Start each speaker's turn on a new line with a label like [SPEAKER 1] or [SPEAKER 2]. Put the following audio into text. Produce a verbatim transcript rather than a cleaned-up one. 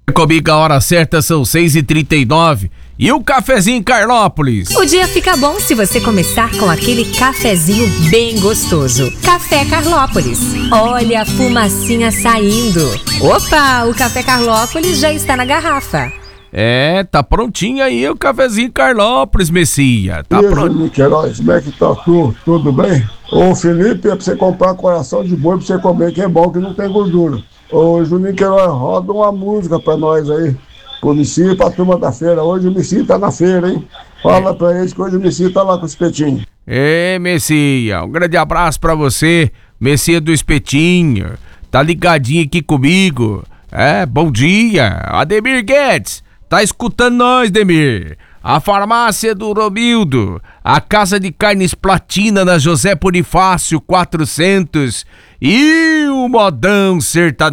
[SPEAKER 1] Comigo a hora certa são seis e trinta e nove. E o cafezinho Carlópolis?
[SPEAKER 2] O dia fica bom se você começar com aquele cafezinho bem gostoso. Café Carlópolis. Olha a fumacinha saindo. Opa, o Café Carlópolis já está na garrafa.
[SPEAKER 1] É, tá prontinho aí o cafezinho Carlópolis, Messia. Tá
[SPEAKER 3] e
[SPEAKER 1] pronto.
[SPEAKER 3] Juninho Queiroz, como é que tá tu? Tudo bem? Ô Felipe, é pra você comprar coração de boi pra você comer, que é bom, que não tem gordura. Ô Juninho Queiroz, roda uma música pra nós aí. Pro Messia e pra turma da feira. Hoje o Messia tá na feira, hein? Fala pra eles que hoje o Messia tá lá com o espetinho.
[SPEAKER 1] É, Messia, um grande abraço pra você, Messia do Espetinho. Tá ligadinho aqui comigo. É, bom dia. Ademir Guedes, tá escutando nós, Demir. A farmácia do Romildo, a casa de carnes Platina na José Bonifácio quatrocentos e o modão sertanejo.